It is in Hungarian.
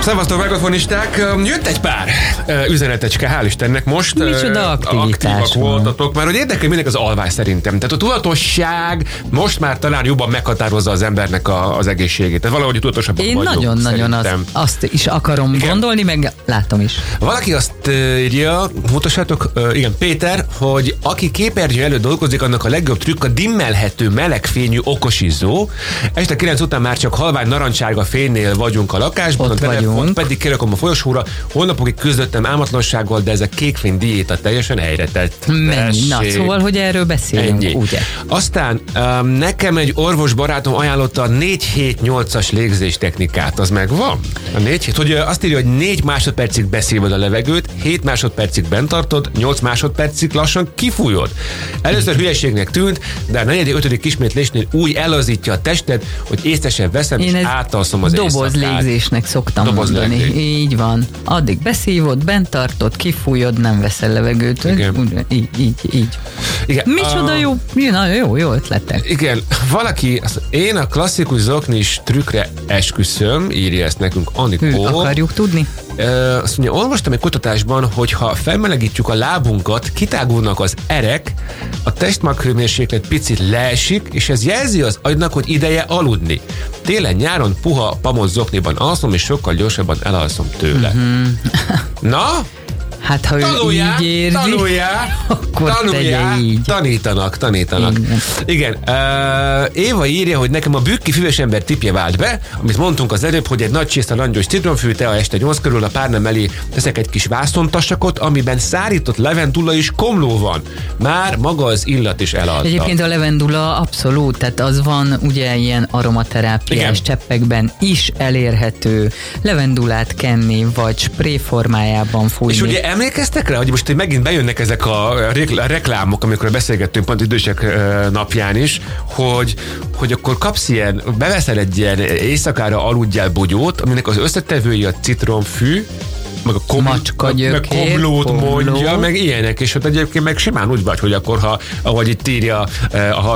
Szevasztok, megafonisták! Jött egy pár üzenetecske, hál' Istennek most. Micsoda aktívak voltatok, mert hogy érdekel mindenki az alvás szerintem. Tehát a tudatosság most már talán jobban meghatározza az embernek az egészségét. Tehát valahogy tudatosabbak vagyunk. Én nagyon-nagyon azt is akarom gondolni, meg látom is. Valaki azt írja, mutassátok, igen, Péter, hogy aki képernyő előtt dolgozik, annak a legjobb trükk a dimmelhető melegfényű okosizó. Este 9 után már csak halvány narancsárga fénynél vagyunk a lakásban, ott a telefont pedig kirakom a folyosóra. Holnapokig küzdöttem álmatlansággal, de ez a kékfény diéta teljesen helyre tett. Mennyi? Na, szóval, hogy erről beszélünk, ennyi. ugye? Aztán nekem egy orvos barátom ajánlotta a 4-7-8-as légzés technikát. Az megvan? A 4 hogy azt írja, hogy 4 másodpercig beszívod a levegőt, 7 másodpercig bent tartod, 8 másodpercig lassan kifújod. Először hülyeségnek tűnt, de a 4.-5. ismétlésnél úgy ellazítja a tested, hogy észre veszem, és átalszom az éjszakát. Dobozlégzésnek szoktam mondani. Így van. Addig beszívod, bent tartod, kifújod, nem veszel levegőt. Igen. Így. Igen. Micsoda jó ötletek. Igen, valaki, én a klasszikus zoknis trükkre esküszöm, írja ezt nekünk Anikó. Akarjuk tudni? Azt mondja, olvastam egy kutatásban, hogy ha felmelegítjük a lábunkat, kitágulnak az erek, a testmaghőmérséklet picit leesik, és ez jelzi az agynak, hogy ideje aludni. Télen-nyáron puha pamon zokniban alszom, és sokkal gyorsabban elalszom tőle. Na? Hát, ha tanulják, ő így érzi, akkor tegye így. Tanítanak. Igen. Éva írja, hogy nekem a bükki füves ember tipje vált be, amit mondtunk az előbb, hogy egy nagy csészta langyos citromfű tea este 8 körül a párnám elé teszek egy kis vászontasakot, amiben szárított levendula és komló van. Már maga az illat is eladta. Egyébként a levendula abszolút, tehát az van ugye ilyen aromaterápiás cseppekben is elérhető. Levendulát kenni, vagy spré formájában fújni. És ugye emlékeztek rá, hogy most megint bejönnek ezek a reklámok, amikor beszélgettünk pont idősek napján is, hogy akkor kapsz ilyen, beveszel egy ilyen éjszakára aludjál bogyót, aminek az összetevői a citromfű, meg a komlót mondja, meg ilyenek, és ott egyébként meg simán úgy vagy, hogy akkor, ahogy itt írja a